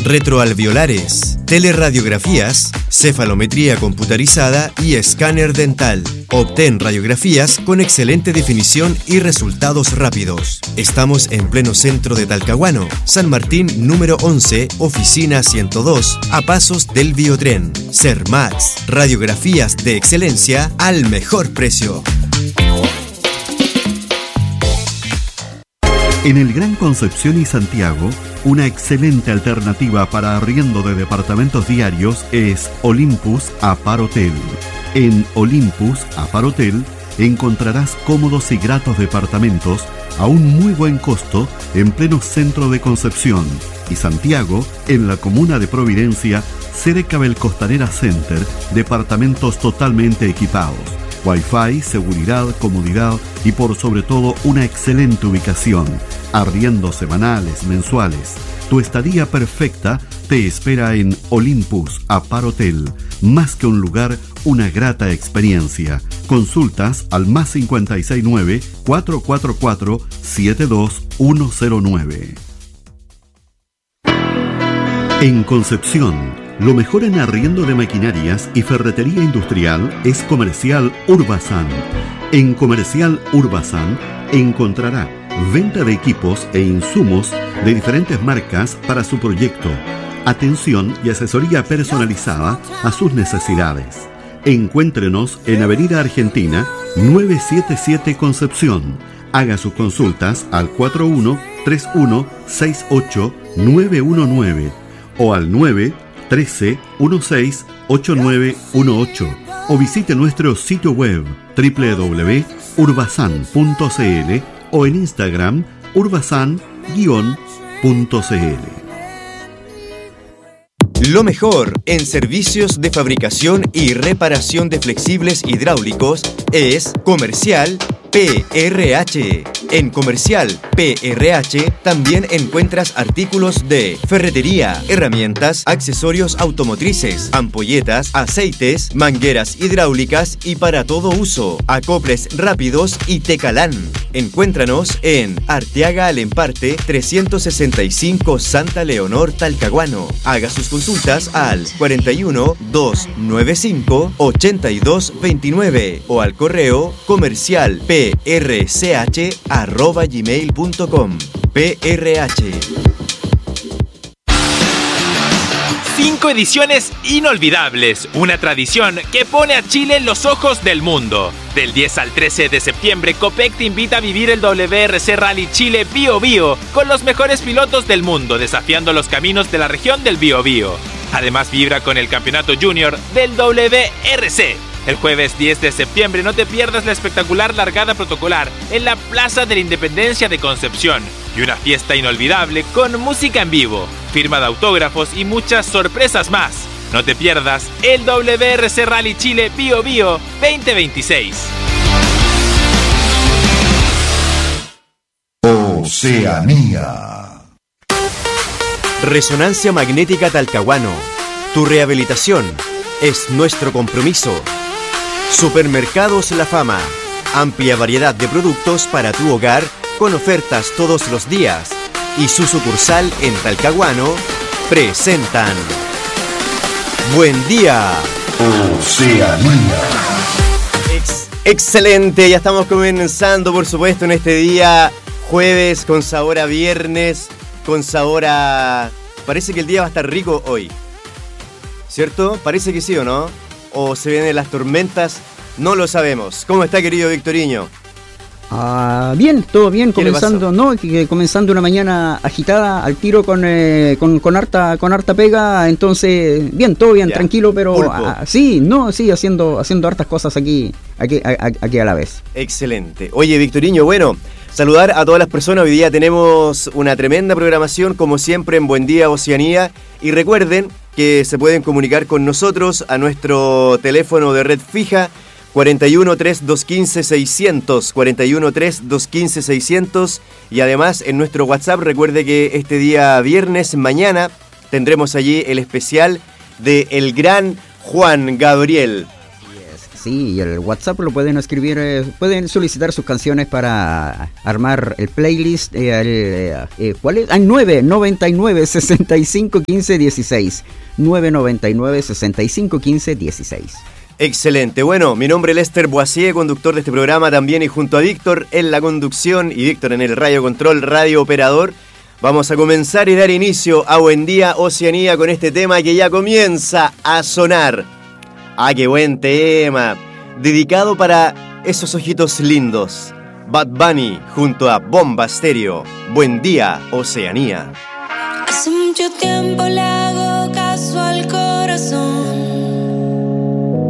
retroalveolares, teleradiografías, cefalometría computarizada y escáner dental. Obtén radiografías con excelente definición y resultados rápidos. Estamos en pleno centro de Talcahuano, San Martín número 11, oficina 102, a pasos del Biotren. Sermax, radiografías de excelencia al mejor precio. En el Gran Concepción y Santiago, una excelente alternativa para arriendo de departamentos diarios es Olympus Apart Hotel. En Olympus Apart Hotel encontrarás cómodos y gratos departamentos a un muy buen costo en pleno centro de Concepción y Santiago, en la comuna de Providencia, cerca del Costanera Center, departamentos totalmente equipados. Wi-Fi, seguridad, comodidad y por sobre todo una excelente ubicación. Arriendos semanales, mensuales. Tu estadía perfecta te espera en Olympus Apart Hotel. Más que un lugar, una grata experiencia. Consultas al +569 444 72109. En Concepción, lo mejor en arriendo de maquinarias y ferretería industrial es Comercial Urbasan. En Comercial Urbasan encontrará venta de equipos e insumos de diferentes marcas para su proyecto, atención y asesoría personalizada a sus necesidades. Encuéntrenos en Avenida Argentina 977 Concepción. Haga sus consultas al 4131689919 o al 913168918 o visite nuestro sitio web www.urbasan.cl o en Instagram urbasan_cl. Lo mejor en servicios de fabricación y reparación de flexibles hidráulicos es Comercial PRH. En Comercial PRH también encuentras artículos de ferretería, herramientas, accesorios automotrices, ampolletas, aceites, mangueras hidráulicas y para todo uso, acoples rápidos y Tecalán. Encuéntranos en Arteaga Alemparte 365 Santa Leonor, Talcahuano. Haga sus consultas al 41 295 8229 o al correo comercial prch@gmail.com. PRH. 5 ediciones inolvidables, una tradición que pone a Chile en los ojos del mundo. Del 10 al 13 de septiembre, Copec te invita a vivir el WRC Rally Chile Bío Bío con los mejores pilotos del mundo, desafiando los caminos de la región del Bío Bío. Además, vibra con el campeonato junior del WRC. El jueves 10 de septiembre no te pierdas la espectacular largada protocolar en la Plaza de la Independencia de Concepción y una fiesta inolvidable con música en vivo, firma de autógrafos y muchas sorpresas más. No te pierdas el WRC Rally Chile Bío Bío 2026. Oceanía. Resonancia Magnética Talcahuano. Tu rehabilitación es nuestro compromiso. Supermercados La Fama. Amplia variedad de productos para tu hogar con ofertas todos los días. Y su sucursal en Talcahuano presentan Buen Día Oceanía. Excelente, ya estamos comenzando por supuesto en este día jueves con sabor a viernes, con sabor a... Parece que el día va a estar rico hoy, ¿cierto? Parece que sí o no. ¿O se vienen las tormentas? No lo sabemos. ¿Cómo está, querido Victoriño? Bien, todo bien, comenzando, comenzando una mañana agitada al tiro con harta pega, entonces bien, todo bien, ya, tranquilo, pero haciendo hartas cosas aquí a la vez. Excelente. Oye, Victoriño, bueno, saludar a todas las personas. Hoy día tenemos una tremenda programación, como siempre, en Buen Día Oceanía, y recuerden que se pueden comunicar con nosotros a nuestro teléfono de red fija 41-3-215-600, 41-3-215-600, y además en nuestro WhatsApp. Recuerde que este día viernes, mañana, tendremos allí el especial de el gran Juan Gabriel. Sí, y el WhatsApp lo pueden escribir, pueden solicitar sus canciones para armar el playlist. ¿Cuál es? 999 65 15 16. 999 65 15 16. Excelente. Bueno, mi nombre es Lester Boisier, conductor de este programa también, y junto a Víctor en la conducción y Víctor en el radio control, radio operador, vamos a comenzar y dar inicio a Buen Día Oceanía con este tema que ya comienza a sonar. ¡Ah, qué buen tema! Dedicado para esos ojitos lindos. Bad Bunny junto a Bomba Estéreo. Buen Día Oceanía. Hace mucho tiempo la hago